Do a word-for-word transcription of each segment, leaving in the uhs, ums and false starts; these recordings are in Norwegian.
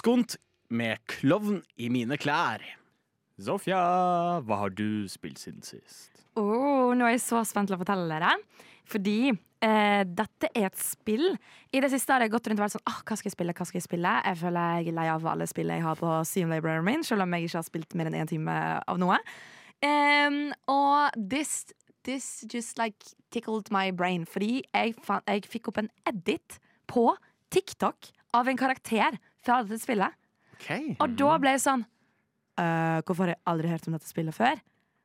Skunt med klovn i mine klær. Sofia, hva har du spilt siden sist? Oh, nå er jeg så spent til å fortelle dere. Fordi eh, dette er et spill. I det siste har jeg gått rundt og vært sånn, ah, hva skal jeg spille, hva skal jeg spille? Jeg føler jeg er lei av alle spill jeg har på Simulator'en min, selv om jeg ikke har spilt mer enn en time av noe. Um, og this, this just like tickled my brain, fordi jeg, fant, jeg fikk opp en edit på TikTok av en karakter fra dette spillet. Okay. Og da ble jeg sånn, uh, hvorfor har jeg aldri hørt om dette spillet før?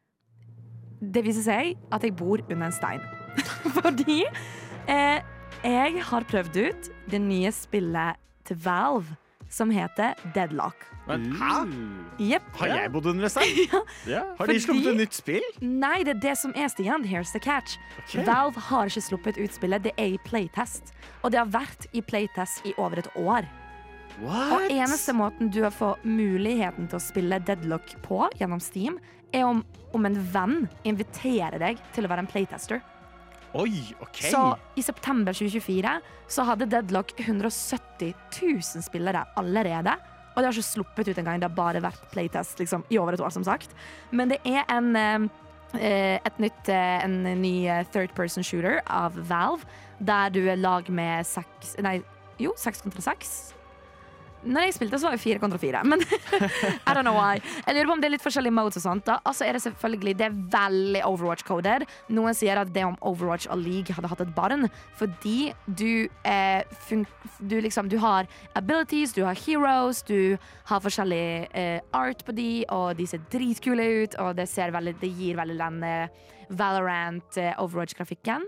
Det viser seg at jeg bor under en stein. Fordi eh, jeg har prøvd ut det nye spillet til Valve, som heter Deadlock. Men, hæ? Yep. Har jeg bodd under en stein? Ja. Ja. Har Fordi... de sluppet et nytt spill? Nei, det er det som er Stian. Here's the catch. Okay. Valve har ikke sluppet ut spillet, det er i playtest. Og det har vært i playtest i over et år. What? Og eneste måten du har fått muligheten til å spille Deadlock på gjennom Steam, er om, om en venn inviterer deg til å være en playtester. Oi, ok. Så i september tjue tjuefire så hadde Deadlock hundre og sytti tusen spillere allerede. Og det har ikke sluppet ut en gang, det har bare vært playtest liksom, i over et år, som sagt. Men det er en, eh, et nytt, eh, en ny third person shooter av Valve, der du er lag med seks, nei, jo, seks kontra seks. Når jeg spilte så var jeg fire kontra fire, men I don't know why. Jeg lurer på om det er litt forskjellige modes og sånt da. Altså er det selvfølgelig, det er veldig Overwatch-koder. Noen sier at det om Overwatch og League hadde hatt et barn, fordi du, eh, du liksom, du har abilities, du har heroes, du har forskjellig eh, art på de, og de ser dritkule ut, og det, ser veldig, det gir veldig den eh, Valorant eh, Overwatch-grafikken.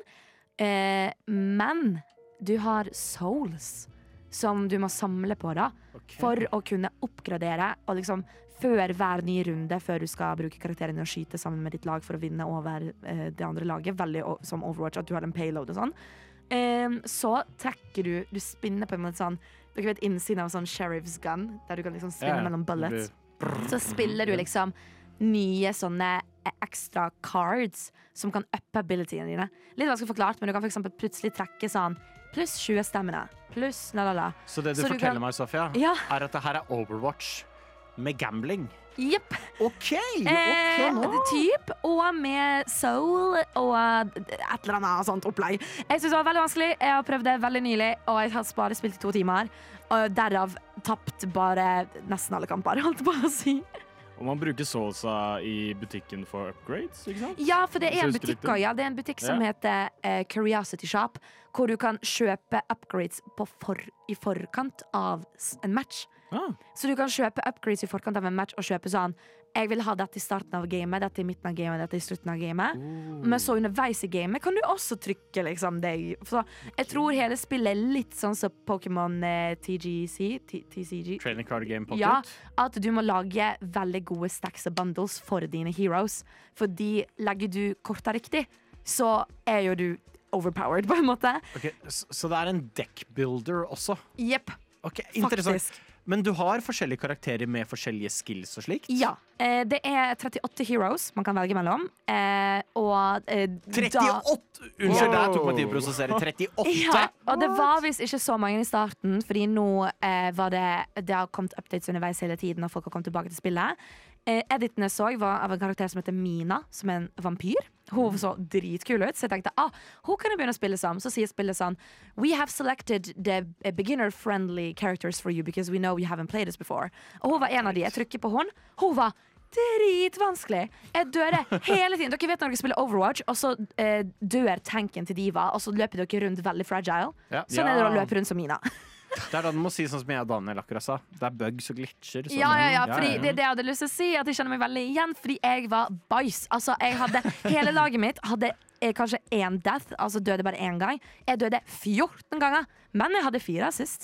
Eh, men du har souls som du må samle på da, okay. For å kunne oppgradere, og liksom før hver ny runde, før du skal bruke karakteren din og skyte sammen med ditt lag for å vinne over eh, det andre laget, veldig o- som Overwatch, at du har en payload og sånn, eh, så trekker du, du spinner på en måte sånn, dere vet innsiden av sånn sheriff's gun, der du kan liksom spinne ja, mellom bullets, så spiller du liksom nye sånne ekstra cards som kan uppe abilityene dine. Litt vanskelig forklart, men du kan for eksempel plutselig trekke sånn pluss tjue stemmene, pluss la la la. Så det du så forteller du kan... meg, Sofia, ja. er at det her er Overwatch med gambling. Jepp. Ok, ok eh, nå. Typ, og med soul og et eller annet sånt opplegg. Jeg synes det var veldig vanskelig, jeg har prøvd det veldig nylig, og jeg har bare spilt i to timer, og derav tapt bare nesten alle kamper, holdt på å si. Og man bruker soulsa i butikken for upgrades, ikke sant? Ja, for det er en butikk også, ja. Det er en butikk som ja. heter uh, Curiosity Shop, hvor du kan kjøpe upgrades på for, i forkant av en match. Ah. Så du kan kjøpe upgrades i forkant av en match og kjøpe sånn, jeg vil ha dette i starten av gamet, dette i midten av gamet, dette i slutten av gamet. Uh. Men så underveis i gamet kan du også trykke liksom deg. Så jeg tror hele spillet er litt sånn som Pokémon eh, T G C, T- TCG. Training Card Game Pocket. Ja, at du må lage veldig gode stacks og bundles for dine heroes. Fordi legger du korta riktig, så er jo du overpowered på en måte. Okay, så, så det er en deckbuilder også? Jepp, okay, faktisk. Men du har forskjellige karakterer med forskjellige skills og slikt? Ja, eh, det er trettiåtte heroes man kan velge mellom. Eh, og eh, trettiåtte? Da... Unnskyld, det tok meg tid å prosessere. trettiåtte? Ja, og det var visst ikke så mange i starten, fordi nå eh, var det, det har kommet updates underveis hele tiden, og folk har kommet tilbake til spillet. Eh, editen jeg så var av en karakter som heter Mina, som er en vampyr. Hun så dritkul ut, så jeg tenkte, ah, hun kan jeg begynne å spille som. Så sier spillet sånn, we have selected the beginner-friendly characters for you, because we know you haven't played this before. Og hun var en av de, jeg trykker på hun. Hun var dritvanskelig. Jeg dør hele tiden. Dere vet når dere spiller Overwatch, og så eh, dør tanken til Diva, og så løper dere rundt veldig fragile. Ja. Sånn er det å løpe rundt som Mina. Det er da du må si sånn som jeg og Daniel akkurat sa. Det er bugs og glitcher. Sånn. Ja, ja, ja, fordi ja, ja. Det er det jeg hadde lyst til å si, at jeg kjenner meg veldig igjen, fordi jeg var bæsj. Altså, jeg hadde, hele laget mitt hadde eh, kanskje én death, altså døde bare én gang. Jeg døde fjorten ganger, men jeg hadde fire assist.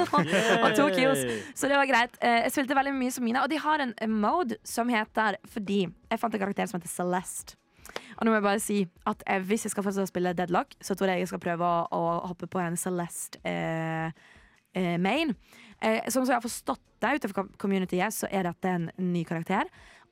og to kills, så det var greit. Jeg spilte veldig mye som Mina, og de har en, en mode som heter, fordi jeg fant en karakter som heter Celeste. Og nå må jeg bare si at jeg, hvis jeg skal fortsette å spille Deadlock, så tror jeg jeg skal prøve å, å hoppe på en Celeste eh, main. Eh, sånn som jeg har forstått det utenfor communityet, så er dette en ny karakter.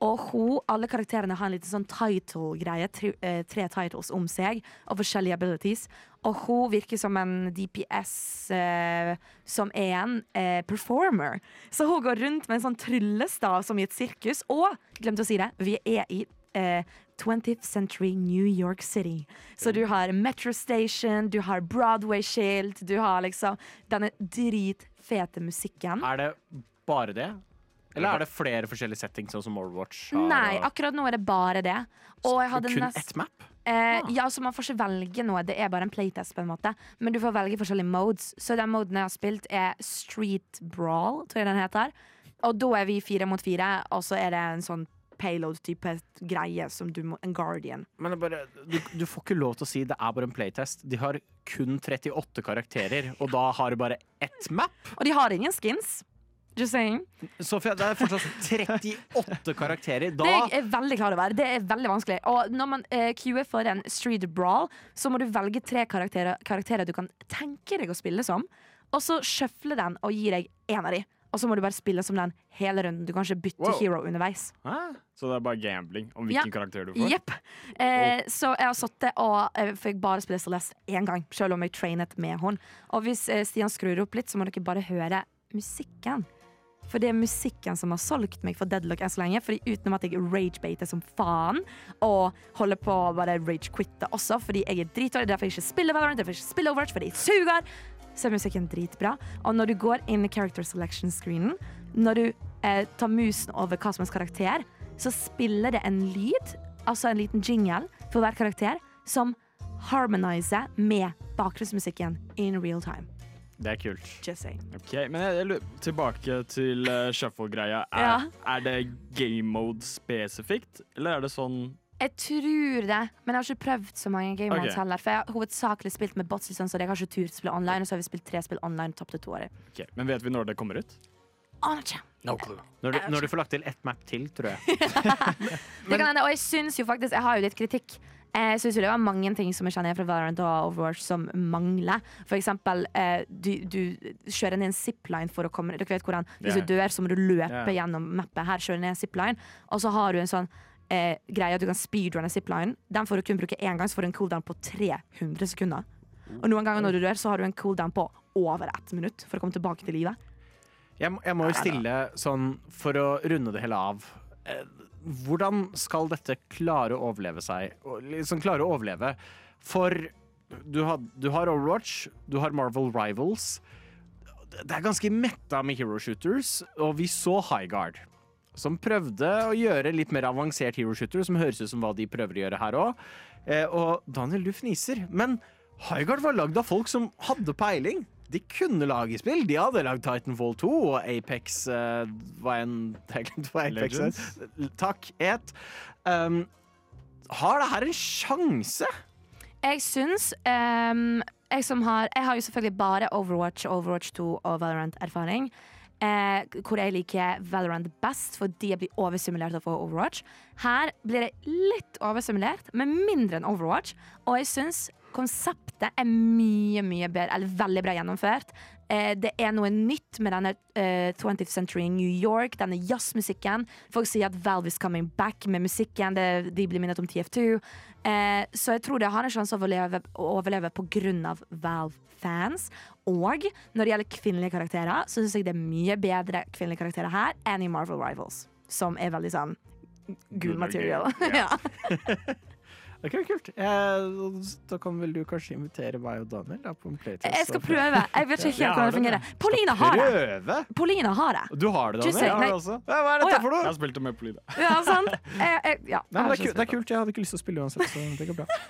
Og hun, alle karakterene har en liten sånn title-greie, tre, eh, tre titles om seg, og forskjellige abilities. Og hun virker som en D P S eh, som er en eh, performer. Så hun går rundt med en sånn tryllestav som i et sirkus. Og, glemte å si det, vi er i eh, twentieth century New York City. Så du har Metro Station, du har Broadway-skilt, du har liksom denne dritfete musikken. Er det bare det? Eller er det flere forskjellige settings, sånn som Overwatch har? Nei, akkurat nå er det bare det. Og jeg hadde kun nest... ett map? Eh, ja, så man får ikke velge noe. Det er bare en playtest, på en måte. Men du får velge forskjellige modes. Så den moden jeg har spilt, er Street Brawl, tror jeg den heter. Og da er vi fire mot fire, og så er det en sånn payload-type greie som du må, en guardian. Men det bare, du, du får ikke lov til å si det er bare en playtest. De har kun trettiåtte karakterer, og da har de bare ett map. Og de har ingen skins. Just saying. Sofia, det er fortsatt trettiåtte karakterer. Da Det er jeg veldig klar over. Det er veldig vanskelig. Og når man uh, queuer for en Street Brawl, så må du velge tre karakterer, karakterer du kan tenke deg å spille som, og så shuffle den og gi deg en av de. Og så må du bare spille som den hele runden. Du kan ikke bytte Wow. hero underveis. Hæ? Så det er bare gambling om hvilken Ja. karakter du får? Jepp. Eh, så jeg har sittet og eh, fikk bare spille Celeste én gang, selv om jeg trainet med henne. Og hvis eh, Stian skrur opp litt, så må dere bare høre musikken. For det er musikken som har solgt meg for Deadlock enn så lenge. Fordi utenom at jeg ragebaiter som faen, og holder på å bare ragequitte også, fordi jeg er dritdårlig, derfor jeg ikke spiller Valorant, derfor jeg ikke spiller Overwatch, fordi jeg suger, så er musikken dritbra. Og når du går inn i character selection-screenen, når du eh, tar musen over hva som er karakter, så spiller det en lyd, altså en liten jingle for hver karakter, som harmoniser med bakgrunnsmusikken in real time. Det er kult. Just saying. Ok, men jeg, jeg lurer tilbake til uh, shuffle-greia. Er, Ja. er det game mode spesifikt, eller er det sånn Jeg tror det, men jeg har ikke prøvd så mange game modes Ok. heller. For jeg har hovedsakelig spilt med bots, liksom, så jeg har ikke turt spille online. Og så har vi spilt tre spill online og tapte to år. Ok, Men vet vi når det kommer ut? Aner ikke. No clue. Når du, når du får lagt til ett map til, tror jeg. Det kan hende, og jeg syns jo faktisk Jeg har jo litt kritikk. Jeg synes jo det var mange ting som jeg kjenner fra Valorant og Overwatch som mangler. For eksempel, eh, du, du kjører ned en zipline for å komme. Dere vet hvordan, Hvis Ja. du dør, så må du løpe Ja. gjennom mappet. Her kjører du ned en zipline, og så har du en sånn eh, greie at du kan speedrunne zipline. Den får du kun bruke én gang, så får du en cooldown på tre hundre sekunder. Og noen ganger når du dør, så har du en cooldown på over ett minutt for å komme tilbake til livet. Jeg, må- jeg må jo stille sånn, for å runde det hele av. Eh, Hvordan skal dette klare å overleve seg? Og Liksom klare å overleve? For du har, du har Overwatch, du har Marvel Rivals. Det er ganske metta med hero shooters, og vi så Highguard, som prøvde å gjøre litt mer avansert hero shooter, som høres ut som hva de prøver å gjøre her òg. Eh, og Daniel, du fniser, men Highguard var lagd av folk som hadde peiling. De kunne lage spill. De hadde lagd Titanfall to og Apex uh, var en Jeg glemte hva Apex er. Takk, et. Um, har det her en sjanse? Jeg syns um, jeg, som har, jeg har jo selvfølgelig bare Overwatch, Overwatch to og Valorant-erfaring. Eh, hvor jeg liker Valorant best fordi jeg blir oversimulert av Overwatch. Her blir jeg litt oversimulert, men mindre enn Overwatch. Og jeg syns konseptet er mye, mye bedre, eller veldig bra gjennomført. Eh, det er noe nytt med denne eh, twentieth century New York, denne jazzmusikken. Folk sier at Valve is coming back med musikken. Det, de blir minnet om T F to. Eh, så jeg tror det har en sjanse å overleve, å overleve på grunn av Valve-fans. Og når det gjelder kvinnelige karakterer, så syns jeg det er mye bedre kvinnelige karakterer her enn i Marvel Rivals, som er veldig sånn good material. Ja. Ja. Ok, kult. Eh, da kan vel du kanskje invitere meg og Daniel da, på en playtest? Jeg skal prøve. Jeg vet ikke helt Ja, hvordan det det fungerer. Paulina har det. Prøve? Paulina har det. Du har det, Just Daniel? say- nei. Jeg har det også. Ja, hva er Å, dette ja. for Jeg noe? har spilt det med Polina. Ja, sant? Jeg, jeg, ja, Nei, men det, er jeg har kult, ikke det er kult. Jeg hadde ikke lyst til å spille uansett, så det går bra.